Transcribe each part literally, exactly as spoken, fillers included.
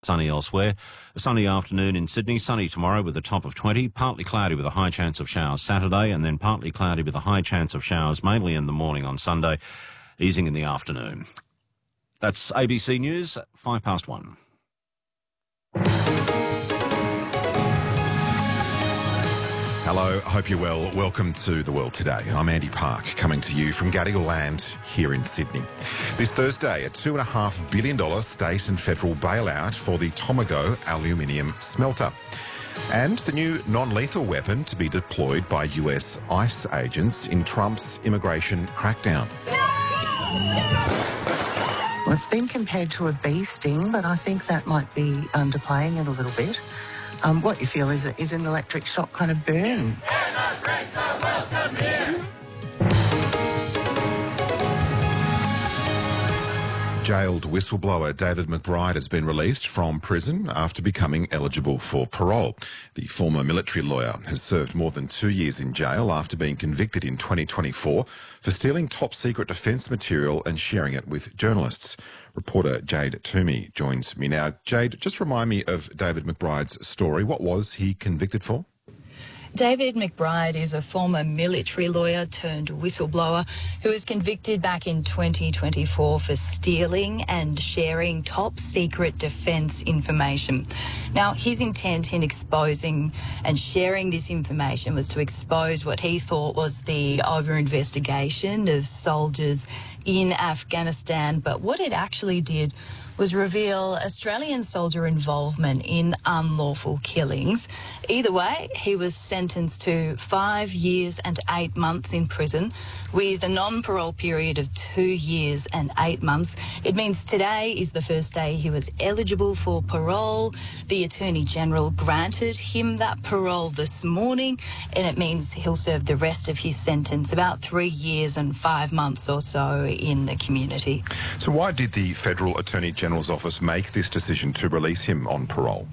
Sunny elsewhere. A sunny afternoon in Sydney. Sunny tomorrow with a top of twenty. Partly cloudy with a high chance of showers Saturday, and then partly cloudy with a high chance of showers mainly in the morning on Sunday, easing in the afternoon. That's A B C News, five past one. Hello, hope you're well. Welcome to The World Today. I'm Andy Park, coming to you from Gadigal Land here in Sydney. This Thursday, a two point five billion dollars state and federal bailout for the Tomago aluminium smelter. And the new non-lethal weapon to be deployed by U S ICE agents in Trump's immigration crackdown. Well, it's been compared to a bee sting, but I think that might be underplaying it a little bit. Um, what you feel is, a, is an electric shock kind of burn. Jailed whistleblower David McBride has been released from prison after becoming eligible for parole. The former military lawyer has served more than two years in jail after being convicted in twenty twenty-four for stealing top-secret defence material and sharing it with journalists. Reporter Jade Toomey joins me now. Jade, just remind me of David McBride's story. What was he convicted for? David McBride is a former military lawyer turned whistleblower who was convicted back in twenty twenty-four for stealing and sharing top secret defence information. Now, his intent in exposing and sharing this information was to expose what he thought was the over-investigation of soldiers in Afghanistan, but what it actually did was reveal Australian soldier involvement in unlawful killings. Either way, he was sentenced to five years and eight months in prison with a non-parole period of two years and eight months. It means today is the first day he was eligible for parole. The Attorney General granted him that parole this morning, and it means he'll serve the rest of his sentence, about three years and five months or so, in the community. So why did the Federal Attorney General's office make this decision to release him on parole?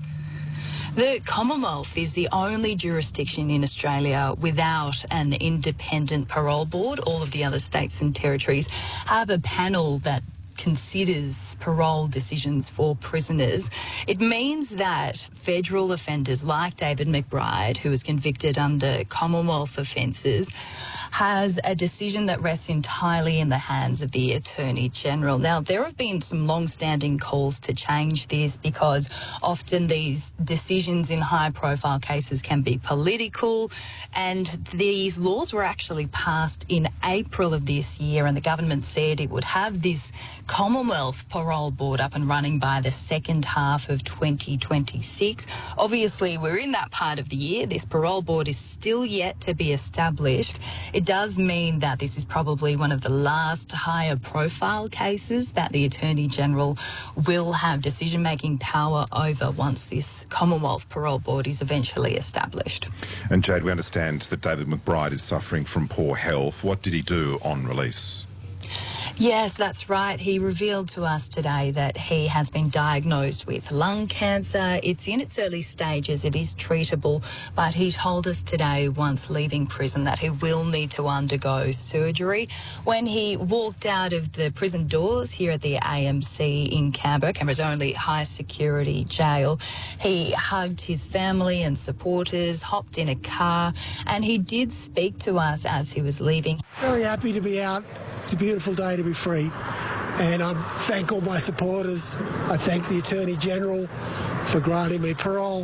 The Commonwealth is the only jurisdiction in Australia without an independent parole board. All of the other states and territories have a panel that considers parole decisions for prisoners. It means that federal offenders like David McBride, who was convicted under Commonwealth offences, has a decision that rests entirely in the hands of the Attorney General. Now, there have been some long-standing calls to change this because often these decisions in high-profile cases can be political, and these laws were actually passed in April of this year, and the government said it would have this Commonwealth Parole Board up and running by the second half of twenty twenty-six. Obviously, we're in that part of the year. This Parole Board is still yet to be established. It does mean that this is probably one of the last higher profile cases that the Attorney General will have decision-making power over once this Commonwealth Parole Board is eventually established. And Jade, we understand that David McBride is suffering from poor health. What did he do on release? Yes, that's right. He revealed to us today that he has been diagnosed with lung cancer. It's in its early stages. It is treatable, but he told us today, once leaving prison, that he will need to undergo surgery. When he walked out of the prison doors here at the A M C in Canberra, Canberra's only high security jail, he hugged his family and supporters, hopped in a car, and he did speak to us as he was leaving. Very happy to be out. It's a beautiful day to be free, and I um, thank all my supporters. I thank the Attorney General for granting me parole,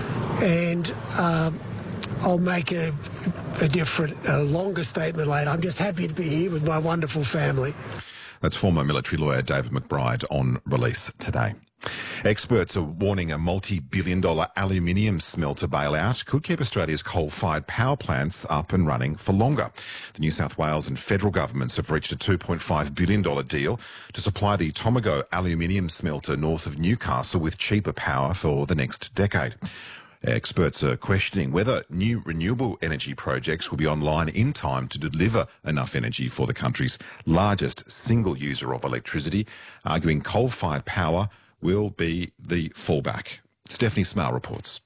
and um, I'll make a, a different, a longer statement later. I'm just happy to be here with my wonderful family. That's former military lawyer David McBride on release today. Experts are warning a multi-billion dollar aluminium smelter bailout could keep Australia's coal-fired power plants up and running for longer. The New South Wales and federal governments have reached a two point five billion dollars deal to supply the Tomago aluminium smelter north of Newcastle with cheaper power for the next decade. Experts are questioning whether new renewable energy projects will be online in time to deliver enough energy for the country's largest single user of electricity, arguing coal-fired power will be the fallback. Stephanie Smale reports.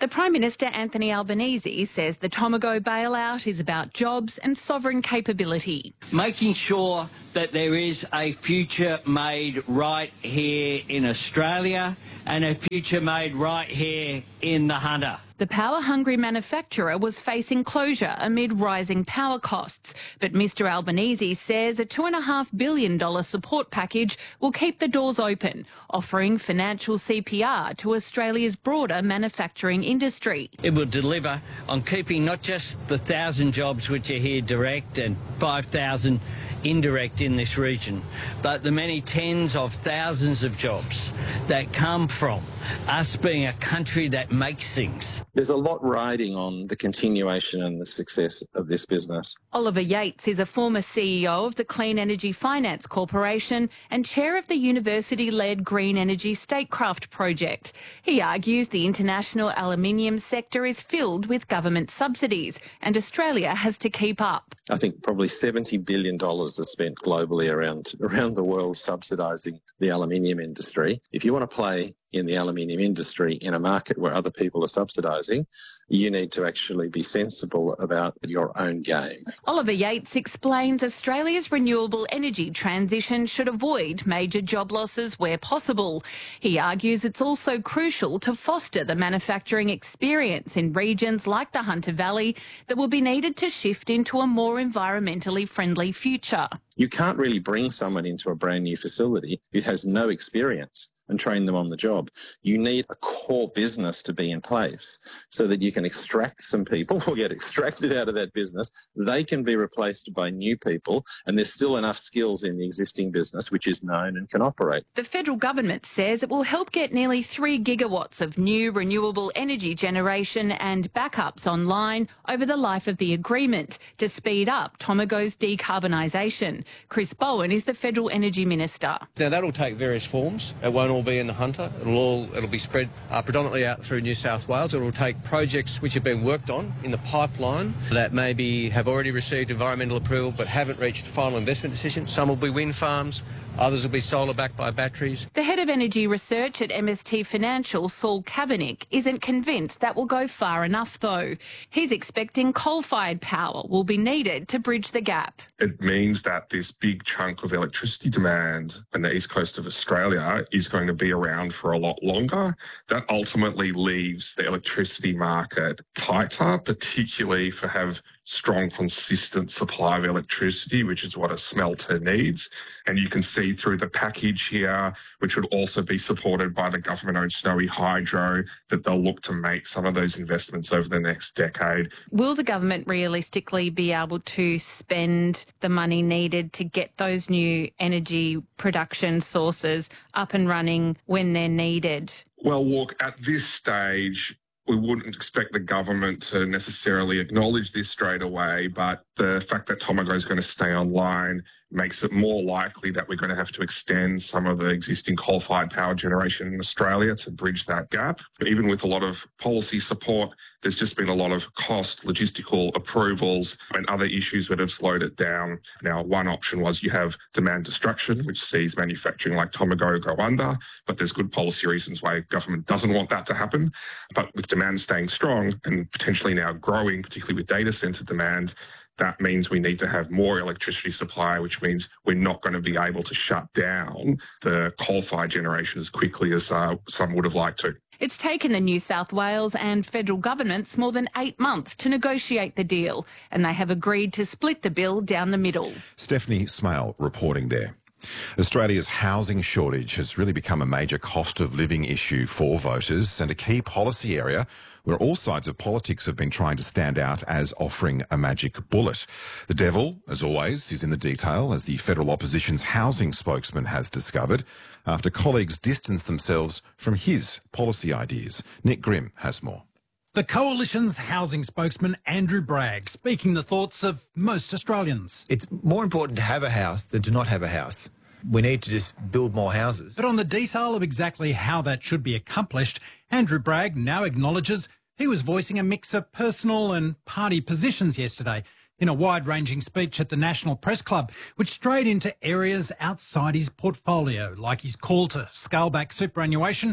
The Prime Minister, Anthony Albanese, says the Tomago bailout is about jobs and sovereign capability. Making sure that there is a future made right here in Australia and a future made right here in the Hunter. The power-hungry manufacturer was facing closure amid rising power costs, but Mr Albanese says a two point five billion dollars support package will keep the doors open, offering financial C P R to Australia's broader manufacturing industry. It will deliver on keeping not just the one thousand jobs which are here direct and five thousand indirect in this region, but the many tens of thousands of jobs that come from us being a country that makes things. There's a lot riding on the continuation and the success of this business. Oliver Yates is a former C E O of the Clean Energy Finance Corporation and chair of the university-led Green Energy Statecraft project. He argues the international aluminium sector is filled with government subsidies and Australia has to keep up. I think probably seventy billion dollars is spent globally around, around the world subsidising the aluminium industry. If you want to play in the aluminium industry in a market where other people are subsidising, you need to actually be sensible about your own game. Oliver Yates explains Australia's renewable energy transition should avoid major job losses where possible. He argues it's also crucial to foster the manufacturing experience in regions like the Hunter Valley that will be needed to shift into a more environmentally friendly future. You can't really bring someone into a brand new facility who has no experience and train them on the job. You need a core business to be in place so that you can extract some people or get extracted out of that business. They can be replaced by new people, and there's still enough skills in the existing business which is known and can operate. The federal government says it will help get nearly three gigawatts of new renewable energy generation and backups online over the life of the agreement to speed up Tomago's decarbonisation. Chris Bowen is the Federal Energy Minister. Now, that'll take various forms. It won't all be in the Hunter. It'll all it'll be spread uh, predominantly out through New South Wales. It will take projects which have been worked on in the pipeline that maybe have already received environmental approval but haven't reached final investment decision. Some will be wind farms. Others will be solar backed by batteries. The head of energy research at M S T Financial, Saul Kavanagh, isn't convinced that will go far enough, though. He's expecting coal-fired power will be needed to bridge the gap. It means that this big chunk of electricity demand on the east coast of Australia is going to be around for a lot longer. That ultimately leaves the electricity market tighter, particularly for have strong, consistent supply of electricity, which is what a smelter needs. And you can see through the package here, which would also be supported by the government-owned Snowy Hydro, that they'll look to make some of those investments over the next decade. Will the government realistically be able to spend the money needed to get those new energy production sources up and running when they're needed? Well, look, at this stage, we wouldn't expect the government to necessarily acknowledge this straight away, but the fact that Tomago is going to stay online makes it more likely that we're going to have to extend some of the existing coal-fired power generation in Australia to bridge that gap. But even with a lot of policy support, there's just been a lot of cost, logistical approvals and other issues that have slowed it down. Now, one option was you have demand destruction, which sees manufacturing like Tomago go under, but there's good policy reasons why government doesn't want that to happen. But with demand staying strong and potentially now growing, particularly with data centre demand, that means we need to have more electricity supply, which means we're not going to be able to shut down the coal-fired generation as quickly as uh, some would have liked to. It's taken the New South Wales and federal governments more than eight months to negotiate the deal, and they have agreed to split the bill down the middle. Stephanie Smale reporting there. Australia's housing shortage has really become a major cost of living issue for voters and a key policy area where all sides of politics have been trying to stand out as offering a magic bullet. The devil, as always, is in the detail, as the federal opposition's housing spokesman has discovered after colleagues distanced themselves from his policy ideas. Nick Grimm has more. The Coalition's housing spokesman, Andrew Bragg, speaking the thoughts of most Australians. It's more important to have a house than to not have a house. We need to just build more houses. But on the detail of exactly how that should be accomplished, Andrew Bragg now acknowledges he was voicing a mix of personal and party positions yesterday in a wide-ranging speech at the National Press Club, which strayed into areas outside his portfolio, like his call to scale back superannuation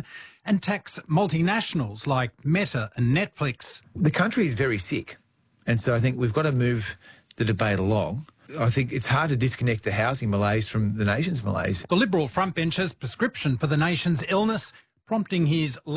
and tax multinationals like Meta and Netflix. The country is very sick, and so I think we've got to move the debate along. I think it's hard to disconnect the housing malaise from the nation's malaise. The Liberal frontbencher's prescription for the nation's illness, prompting his